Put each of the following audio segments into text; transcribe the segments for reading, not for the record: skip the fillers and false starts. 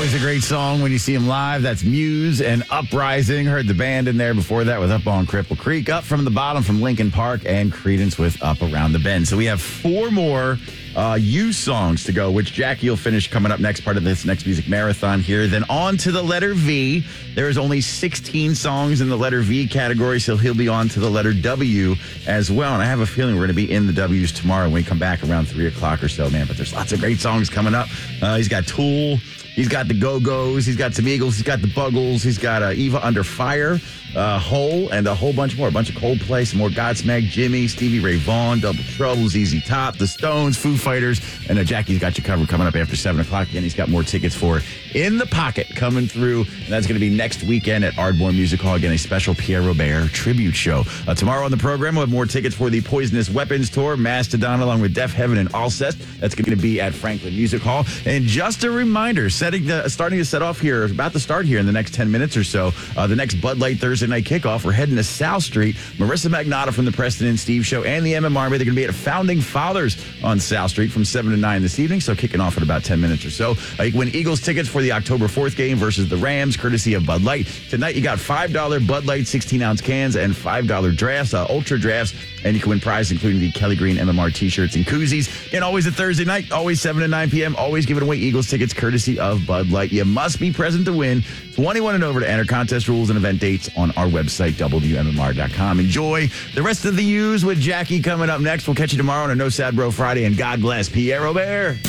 Always a great song when you see them live. That's Muse and Uprising. Heard the band in there before that with Up on Cripple Creek. Up from the Bottom from Linkin Park, and Creedence with Up Around the Bend. So we have 4 more You songs to go, which Jackie will finish coming up next part of this next music marathon here. Then on to the letter V. There is only 16 songs in the letter V category, so he'll be on to the letter W as well. And I have a feeling we're going to be in the W's tomorrow when we come back around 3 o'clock or so, man. But there's lots of great songs coming up. He's got Tool. He's got the Go-Go's. He's got some Eagles. He's got the Buggles. He's got Eva Under Fire, Hole, and a whole bunch more. A bunch of Coldplay, some more Godsmack, Jimmy, Stevie Ray Vaughan, Double Trouble, ZZ Top, The Stones, Foo Fighters, and Jackie's got you covered coming up after 7 o'clock. And he's got more tickets for In the Pocket coming through. And that's going to be next weekend at Ardmore Music Hall. Again, a special Pierre Robert tribute show. Tomorrow on the program, we'll have more tickets for the Poisonous Weapons Tour, Mastodon, along with Deaf Heaven and Alcest. That's going to be at Franklin Music Hall. And just a reminder, starting to set off here, about to start here in the next 10 minutes or so, the next Bud Light Thursday night kickoff. We're heading to South Street. Marissa Magnotta from the Preston and Steve Show and the MM Army. They're going to be at Founding Fathers on South Street from 7 to 9 this evening, so kicking off in about 10 minutes or so. You can win Eagles tickets for the October 4th game versus the Rams, courtesy of Bud Light. Tonight, you got $5 Bud Light 16-ounce cans and $5 drafts, ultra drafts, and you can win prizes including the Kelly Green MMR t-shirts and koozies. And always a Thursday night, always 7 to 9 p.m., always giving away Eagles tickets courtesy of Bud Light. You must be present to win. 21 and over to enter. Contest rules and event dates on our website, WMMR.com. Enjoy the rest of the U's with Jackie coming up next. We'll catch you tomorrow on a No Sad Bro Friday, and God bless Pierre Robert.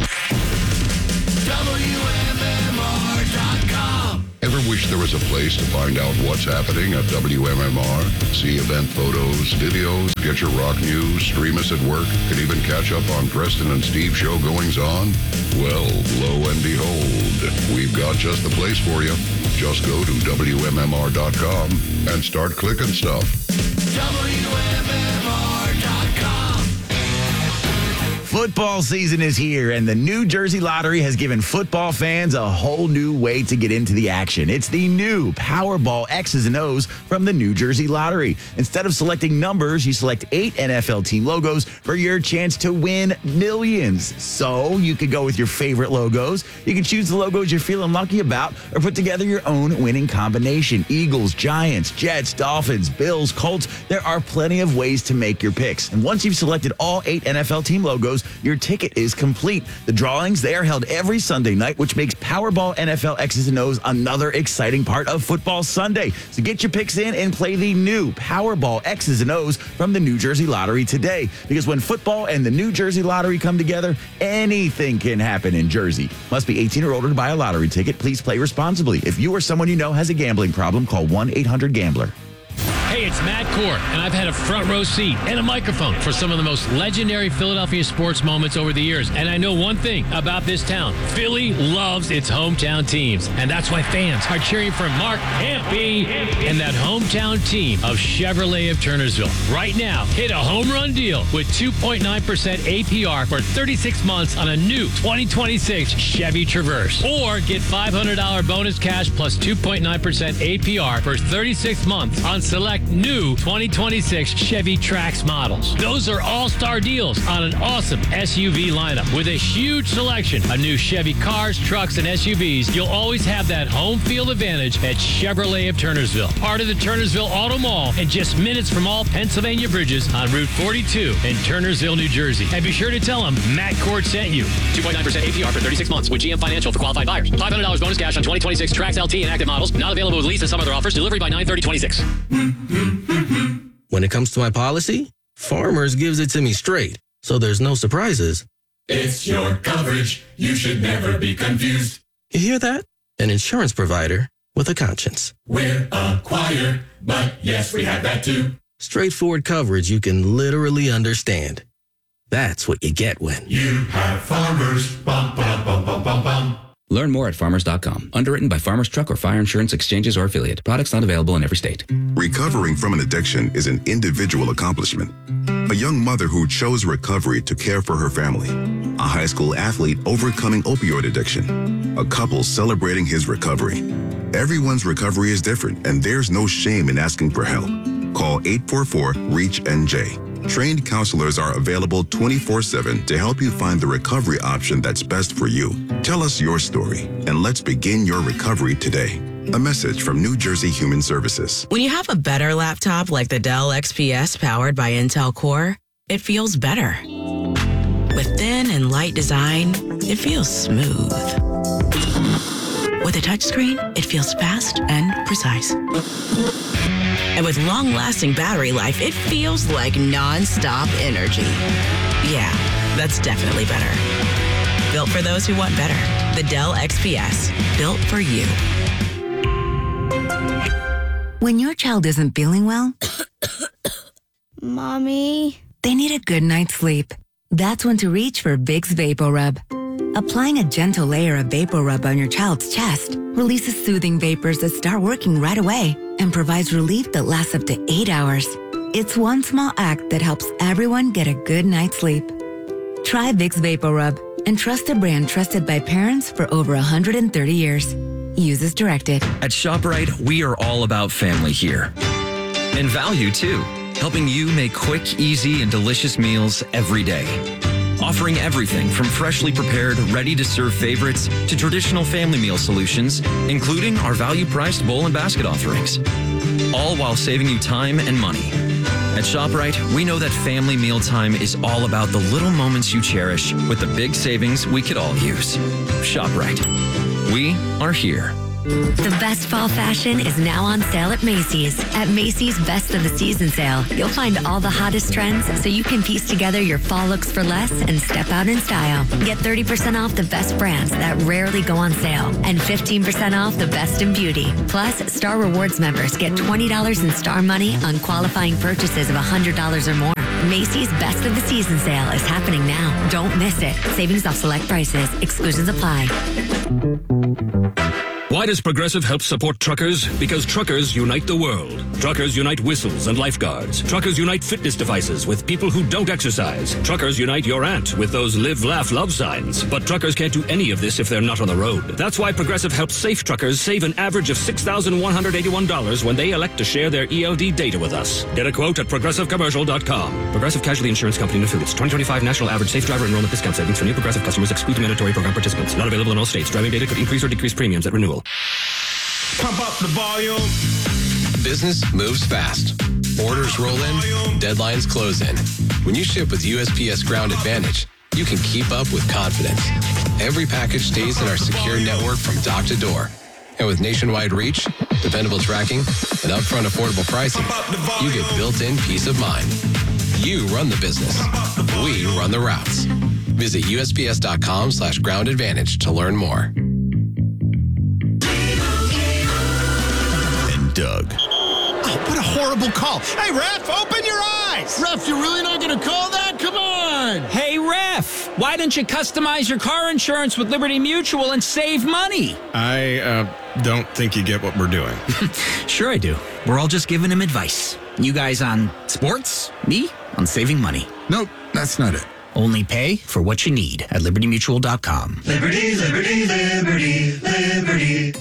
WMMR.com. Ever wish there was a place to find out what's happening at WMMR? See event photos, videos, get your rock news, stream us at work, can even catch up on Preston and Steve show goings on? Well, lo and behold, we've got just the place for you. Just go to WMMR.com and start clicking stuff. WMMR.com. Football season is here, and the New Jersey Lottery has given football fans a whole new way to get into the action. It's the new Powerball X's and O's from the New Jersey Lottery. Instead of selecting numbers, you select 8 NFL team logos for your chance to win millions. So you could go with your favorite logos. You can choose the logos you're feeling lucky about, or put together your own winning combination. Eagles, Giants, Jets, Dolphins, Bills, Colts. There are plenty of ways to make your picks. And once you've selected all 8 NFL team logos, your ticket is complete. The drawings, they are held every Sunday night, which makes Powerball NFL X's and O's another exciting part of Football Sunday. So get your picks in and play the new Powerball X's and O's from the New Jersey Lottery today. Because when football and the New Jersey Lottery come together, anything can happen in Jersey. Must be 18 or older to buy a lottery ticket. Please play responsibly. If you or someone you know has a gambling problem, call 1-800-GAMBLER. Hey, it's Matt Court, and I've had a front row seat and a microphone for some of the most legendary Philadelphia sports moments over the years. And I know one thing about this town. Philly loves its hometown teams. And that's why fans are cheering for Mark Hampe and that hometown team of Chevrolet of Turnersville. Right now, hit a home run deal with 2.9% APR for 36 months on a new 2026 Chevy Traverse. Or get $500 bonus cash plus 2.9% APR for 36 months on select new 2026 Chevy Trax models. Those are all-star deals on an awesome SUV lineup with a huge selection of new Chevy cars, trucks, and SUVs. You'll always have that home field advantage at Chevrolet of Turnersville, part of the Turnersville Auto Mall, and just minutes from all Pennsylvania bridges on Route 42 in Turnersville, New Jersey. And be sure to tell them Matt Court sent you. 2.9% APR for 36 months with GM Financial for qualified buyers. $500 bonus cash on 2026 Trax LT and active models. Not available with lease and some other offers. Delivery by 9/30/26. When it comes to my policy, Farmers gives it to me straight, so there's no surprises. It's your coverage. You should never be confused. You hear that? An insurance provider with a conscience. We're a choir, but yes, we have that too. Straightforward coverage you can literally understand. That's what you get when you have Farmers. Bum, bum, bum, bum, bum, bum. Learn more at farmers.com. Underwritten by Farmers Truck or Fire Insurance Exchanges or Affiliate. Products not available in every state. Recovering from an addiction is an individual accomplishment. A young mother who chose recovery to care for her family. A high school athlete overcoming opioid addiction. A couple celebrating his recovery. Everyone's recovery is different, and there's no shame in asking for help. Call 844-REACH-NJ. Trained counselors are available 24/7 to help you find the recovery option that's best for you. Tell us your story, and let's begin your recovery today. A message from New Jersey Human Services. When you have a better laptop like the Dell XPS powered by Intel Core, it feels better. With thin and light design, it feels smooth. With a touchscreen, it feels fast and precise. And with long-lasting battery life, it feels like non-stop energy. Yeah, that's definitely better. Built for those who want better. The Dell XPS, built for you. When your child isn't feeling well, Mommy, they need a good night's sleep. That's when to reach for Vicks VapoRub. Applying a gentle layer of VapoRub on your child's chest releases soothing vapors that start working right away and provides relief that lasts up to 8 hours. It's one small act that helps everyone get a good night's sleep. Try Vicks VapoRub and trust a brand trusted by parents for over 130 years. Use as directed. At ShopRite, we are all about family here. And value, too. Helping you make quick, easy, and delicious meals every day. Offering everything from freshly prepared, ready-to-serve favorites to traditional family meal solutions, including our value-priced bowl and basket offerings. All while saving you time and money. At ShopRite, we know that family mealtime is all about the little moments you cherish with the big savings we could all use. ShopRite. We are here. The best fall fashion is now on sale at Macy's. At Macy's Best of the Season sale, you'll find all the hottest trends so you can piece together your fall looks for less and step out in style. Get 30% off the best brands that rarely go on sale and 15% off the best in beauty. Plus, Star Rewards members get $20 in Star money on qualifying purchases of $100 or more. Macy's Best of the Season sale is happening now. Don't miss it. Savings off select prices. Exclusions apply. Why does Progressive help support truckers? Because truckers unite the world. Truckers unite whistles and lifeguards. Truckers unite fitness devices with people who don't exercise. Truckers unite your aunt with those live, laugh, love signs. But truckers can't do any of this if they're not on the road. That's why Progressive helps safe truckers save an average of $6,181 when they elect to share their ELD data with us. Get a quote at ProgressiveCommercial.com. Progressive Casualty Insurance Company and Affiliates. 2025 National Average Safe Driver Enrollment Discount Savings for new Progressive customers exclude mandatory program participants. Not available in all states. Driving data could increase or decrease premiums at renewal. Pump up the volume. Business moves fast. Orders roll in, deadlines close in. When you ship with USPS Ground Advantage, you can keep up with confidence. Every package stays in our secure network from dock to door. And with nationwide reach, dependable tracking, and upfront affordable pricing, you get built-in peace of mind. You run the business. We run the routes. Visit USPS.com/Ground Advantage to learn more. Doug. Oh, what a horrible call. Hey, Ref, open your eyes. Ref, you're really not going to call that? Come on. Hey, Ref, why don't you customize your car insurance with Liberty Mutual and save money? I don't think you get what we're doing. Sure I do. We're all just giving him advice. You guys on sports, me on saving money. Nope, that's not it. Only pay for what you need at libertymutual.com. Liberty, liberty, liberty, liberty.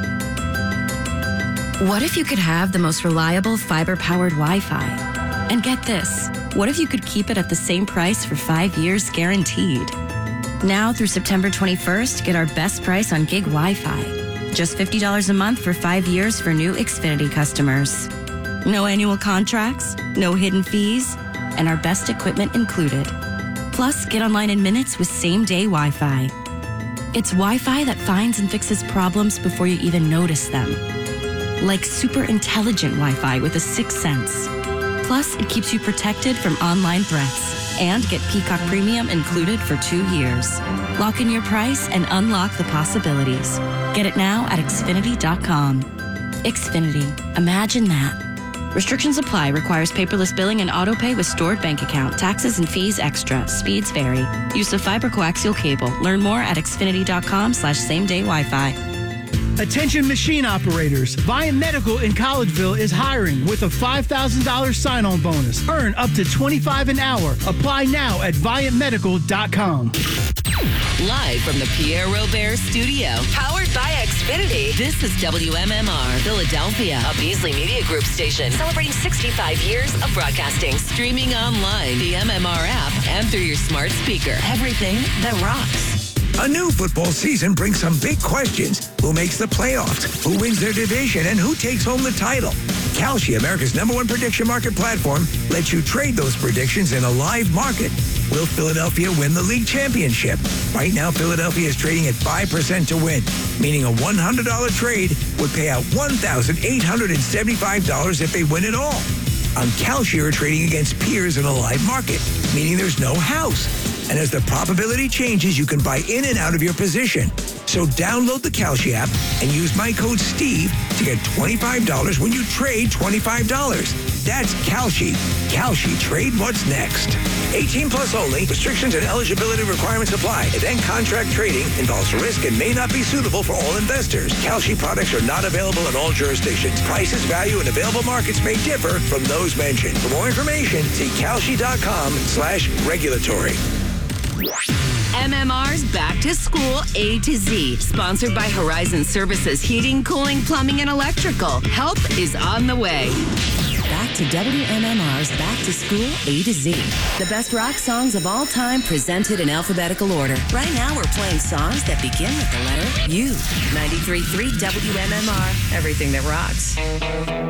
What if you could have the most reliable fiber-powered Wi-Fi? And get this, what if you could keep it at the same price for 5 years guaranteed? Now through September 21st, get our best price on gig Wi-Fi. Just $50 a month for 5 years for new Xfinity customers. No annual contracts, no hidden fees, and our best equipment included. Plus, get online in minutes with same-day Wi-Fi. It's Wi-Fi that finds and fixes problems before you even notice them. Like super intelligent Wi-Fi with a sixth sense. Plus, it keeps you protected from online threats. And get Peacock Premium included for 2 years. Lock in your price and unlock the possibilities. Get it now at Xfinity.com. Xfinity. Imagine that. Restrictions apply. Requires paperless billing and auto pay with stored bank account. Taxes and fees extra. Speeds vary. Use of fiber coaxial cable. Learn more at Xfinity.com/same-day Wi-Fi. Attention machine operators. Viant Medical in Collegeville is hiring with a $5,000 sign-on bonus. Earn up to $25 an hour. Apply now at ViantMedical.com. Live from the Pierre Robert Studio, powered by Xfinity, this is WMMR, Philadelphia, a Beasley Media Group station, celebrating 65 years of broadcasting. Streaming online, the MMR app, and through your smart speaker. Everything that rocks. A new football season brings some big questions. Who makes the playoffs? Who wins their division? And who takes home the title? Kalshi, America's #1 prediction market platform, lets you trade those predictions in a live market. Will Philadelphia win the league championship? Right now, Philadelphia is trading at 5% to win, meaning a $100 trade would pay out $1,875 if they win it all. On Kalshi, you're trading against peers in a live market, meaning there's no house. And as the probability changes, you can buy in and out of your position. So download the Kalshi app and use my code STEVE to get $25 when you trade $25. That's Kalshi. Kalshi, trade what's next. 18 plus only. Restrictions and eligibility requirements apply. Event contract trading involves risk and may not be suitable for all investors. Kalshi products are not available in all jurisdictions. Prices, value, and available markets may differ from those mentioned. For more information, see Kalshi.com/regulatory. MMR's Back to School A to Z, sponsored by Horizon Services Heating, Cooling, Plumbing, and Electrical. Help is on the way. Back to WMMR's Back to School A to Z. The best rock songs of all time presented in alphabetical order. Right now we're playing songs that begin with the letter U. 93.3 WMMR, everything that rocks.